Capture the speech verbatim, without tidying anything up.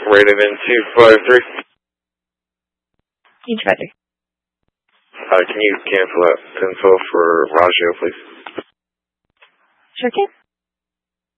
Rated in two five three. Each better. Uh, can you cancel that info for Raggio, please? Sure can.